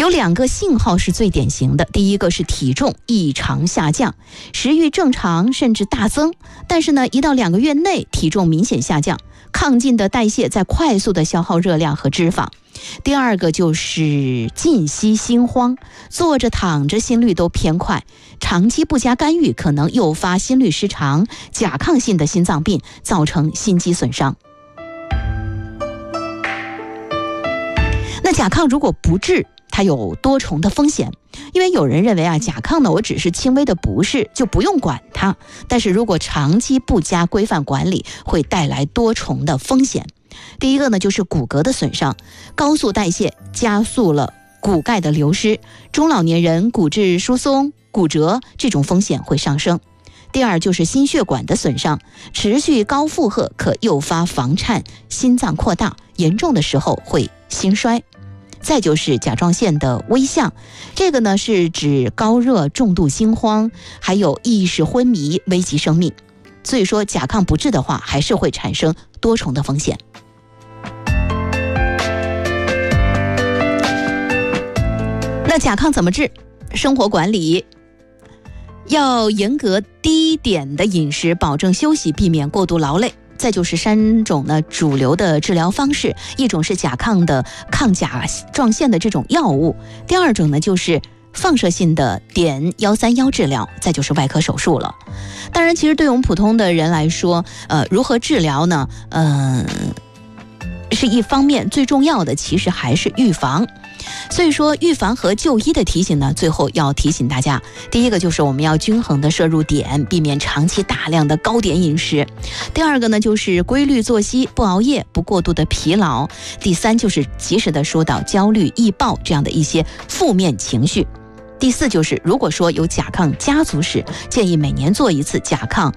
有2个信号是最典型的，第一个是体重异常下降，食欲正常甚至大增，但是呢，1到2个月内体重明显下降，亢进的代谢在快速的消耗热量和脂肪。第2个就是静息心慌，坐着躺着心率都偏快，长期不加干预可能诱发心律失常、甲亢性的心脏病，造成心肌损伤。那甲亢如果不治，它有多重的风险。因为有人认为甲亢呢，我只是轻微的不适，就不用管它。但是如果长期不加规范管理，会带来多重的风险。第一个呢，就是骨骼的损伤，高速代谢加速了骨钙的流失，中老年人骨质疏松、骨折这种风险会上升。第2就是心血管的损伤，持续高负荷可诱发房颤、心脏扩大，严重的时候会心衰。再就是甲状腺的危象，这个呢是指高热、重度心慌，还有意识昏迷，危及生命。所以说甲亢不治的话，还是会产生多重的风险。那甲亢怎么治？生活管理要严格低碘的饮食，保证休息，避免过度劳累。再就是3种呢主流的治疗方式，一种是甲亢的抗甲状腺的这种药物，第2种呢就是放射性的碘131治疗，再就是外科手术了。当然其实对我们普通的人来说，如何治疗呢，是一方面，最重要的其实还是预防。所以说预防和就医的提醒呢，最后要提醒大家，第一个就是我们要均衡的摄入碘，避免长期大量的高碘饮食。第2个呢就是规律作息，不熬夜，不过度的疲劳。第3就是及时的疏导焦虑、易暴这样的一些负面情绪。第4就是如果说有甲亢家族史，建议每年做一次甲亢